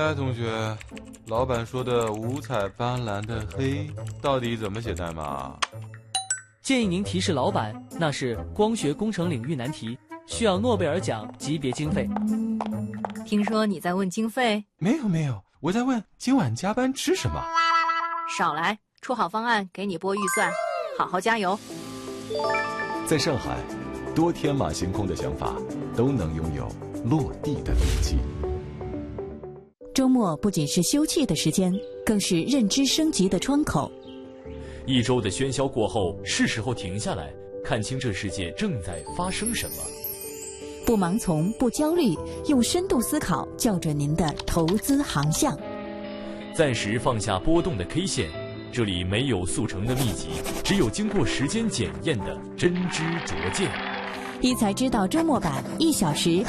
哎，同学，老板说的五彩斑斓的黑到底怎么写代码？ 建议您提示老板，那是光学工程领域难题，需要诺贝尔奖级别经费。 听说你在问经费？ 没有，我在问今晚加班吃什么。 少来，出好方案给你拨预算，好好加油。 在上海，多天马行空的想法都能拥有落地的勇气。 周末不仅是休憩的时间，更是认知升级的窗口。 一周的喧嚣过后，是时候停下来，看清这世界正在发生什么。 不盲从，不焦虑，用深度思考校准您的投资航向。 暂时放下波动的 K 线，这里没有速成的秘籍，只有经过时间检验的真知灼见。 一财知道周末版，1小时